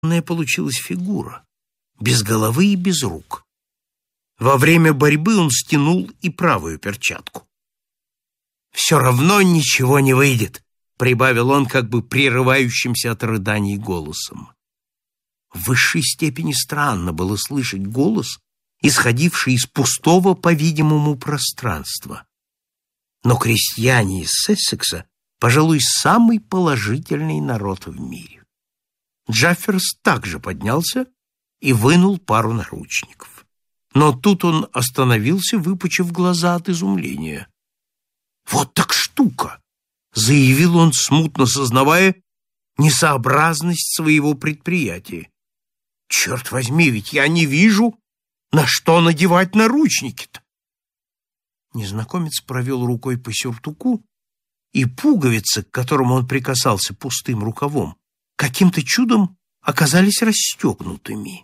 Получилась фигура, без головы и без рук. Во время борьбы он стянул и правую перчатку. «Все равно ничего не выйдет», — прибавил он как бы прерывающимся от рыданий голосом. В высшей степени странно было слышать голос, исходивший из пустого, по-видимому, пространства. Но крестьяне из Сессекса, пожалуй, самый положительный народ в мире. Джафферс также поднялся и вынул пару наручников. Но тут он остановился, выпучив глаза от изумления. «Вот так штука!» — заявил он, смутно сознавая несообразность своего предприятия. «Черт возьми, ведь я не вижу, на что надевать наручники-то!» Незнакомец провел рукой по сюртуку, и пуговицы, к которым он прикасался пустым рукавом, каким-то чудом оказались расстегнутыми.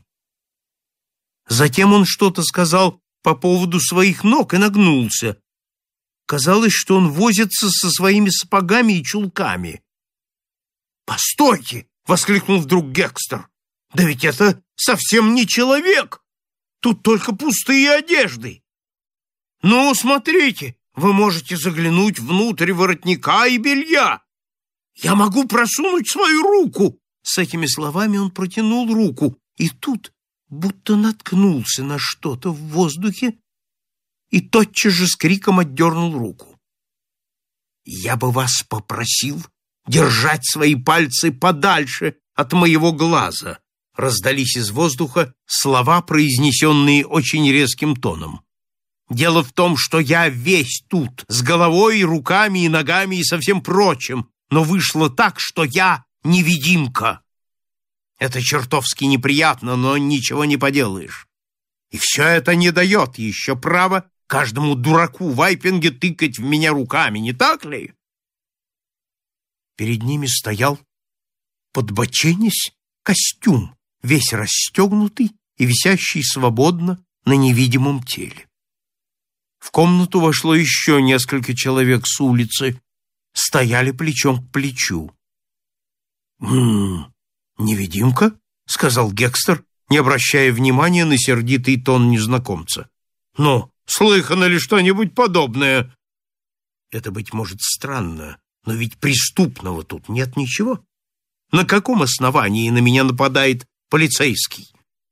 Затем он что-то сказал по поводу своих ног и нагнулся. Казалось, что он возится со своими сапогами и чулками. «Постойте!» — воскликнул вдруг Гекстер. «Да ведь это совсем не человек! Тут только пустые одежды! Ну, смотрите, вы можете заглянуть внутрь воротника и белья! Я могу просунуть свою руку!» С этими словами он протянул руку, и тут будто наткнулся на что-то в воздухе и тотчас же с криком отдернул руку. «Я бы вас попросил держать свои пальцы подальше от моего глаза», раздались из воздуха слова, произнесенные очень резким тоном. «Дело в том, что я весь тут, с головой, руками и ногами и со всем прочим, но вышло так, что я невидимка. Это чертовски неприятно, но ничего не поделаешь. И все это не дает еще права каждому дураку в Айпинге тыкать в меня руками, не так ли?» Перед ними стоял, подбоченясь, костюм, весь расстегнутый и висящий свободно на невидимом теле. В комнату вошло еще несколько человек с улицы, стояли плечом к плечу. «Невидимка?» — сказал Гекстер, не обращая внимания на сердитый тон незнакомца. «Ну, слыхано ли что-нибудь подобное?» «Это, быть может, странно, но ведь преступного тут нет ничего. На каком основании на меня нападает полицейский?»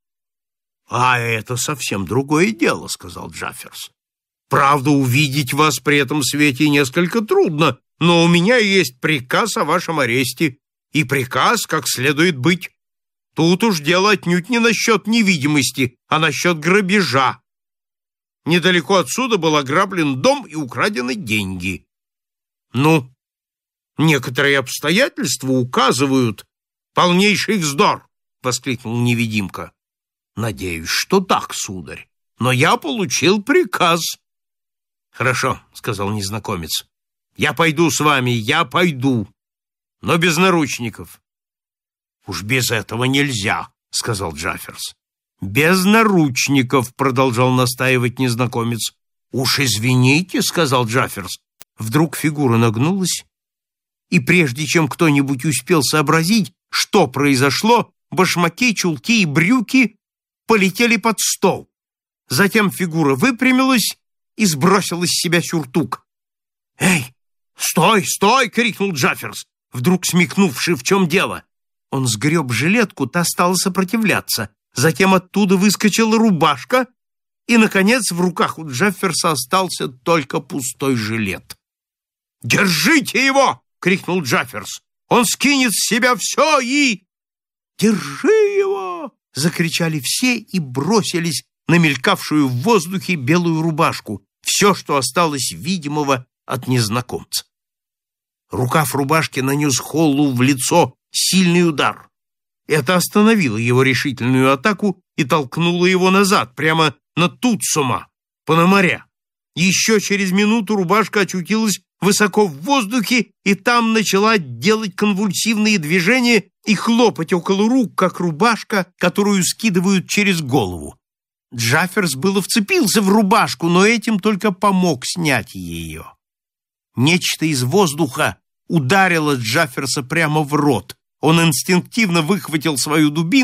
«А это совсем другое дело», — сказал Джафферс. «Правда, увидеть вас при этом свете несколько трудно, но у меня есть приказ о вашем аресте, и приказ, как следует быть. Тут уж дело отнюдь не насчет невидимости, а насчет грабежа. Недалеко отсюда был ограблен дом и украдены деньги. Ну, некоторые обстоятельства указывают полнейший вздор», — воскликнул невидимка. «Надеюсь, что так, сударь, но я получил приказ». «Хорошо», — сказал незнакомец. «Я пойду с вами, я пойду, но без наручников». «Уж без этого нельзя», — сказал Джафферс. «Без наручников», — продолжал настаивать незнакомец. «Уж извините», — сказал Джафферс. Вдруг фигура нагнулась, и прежде чем кто-нибудь успел сообразить, что произошло, башмаки, чулки и брюки полетели под стол. Затем фигура выпрямилась и сбросила с себя сюртук. «Эй, стой, стой!» — крикнул Джафферс, вдруг смекнувший, в чем дело. Он сгреб жилетку, та стала сопротивляться. Затем оттуда выскочила рубашка, и, наконец, в руках у Джафферса остался только пустой жилет. «Держите его!» — крикнул Джафферс. «Он скинет с себя все и...» «Держи его!» — закричали все и бросились на мелькавшую в воздухе белую рубашку, все, что осталось видимого от незнакомца. Рукав рубашки нанес Холлу в лицо сильный удар. Это остановило его решительную атаку и толкнуло его назад, прямо на Тутсома, Пономаря. Еще через минуту рубашка очутилась высоко в воздухе, и там начала делать конвульсивные движения и хлопать около рук, как рубашка, которую скидывают через голову. Джафферс было вцепился в рубашку, но этим только помог снять ее. Нечто из воздуха ударило Джафферса прямо в рот. Он инстинктивно выхватил свою дубинку